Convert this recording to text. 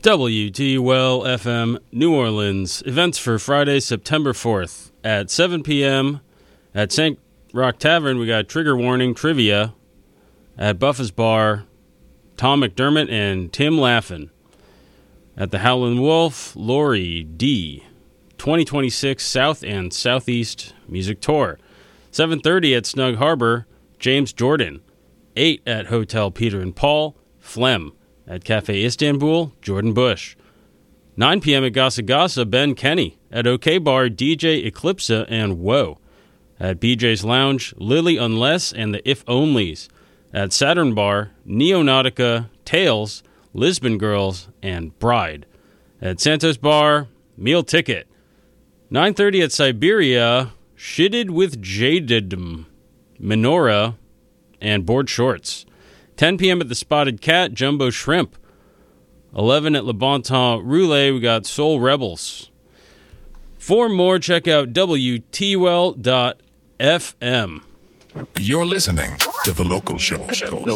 WTWL FM New Orleans. Events for Friday, September 4th at 7 p.m. at St. Rock Tavern. We got Trigger Warning Trivia. At Buffa's Bar, Tom McDermott and Tim Laffin. At the Howlin' Wolf, Lori D. 2026 South and Southeast Music Tour. 7:30 at Snug Harbor, James Jordan. 8 at Hotel Peter and Paul, Flem. At Cafe Istanbul, Jordan Bush. 9 p.m. at Gasa Gasa, Ben Kenny. At OK Bar, DJ Eclipse and Whoa. At BJ's Lounge, Lily Unless and the If Onlys. At Saturn Bar, Neonautica, Tales, Lisbon Girls, and Bride. At Santos Bar, Meal Ticket. 9:30 at Siberia, Shitted with Jaded, Menorah, and Board Shorts. 10 p.m. at the Spotted Cat, Jumbo Shrimp. 11 at Le Bon Temps Roulette, we got Soul Rebels. For more, check out WTWL.FM. You're listening to The Local Show.